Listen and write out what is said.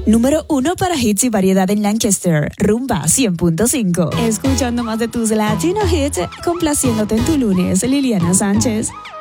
Número 1 para hits y variedad en Lancaster, Rumba 100.5. Escuchando más de tus Latino Hits, complaciéndote en tu lunes, Liliana Sánchez.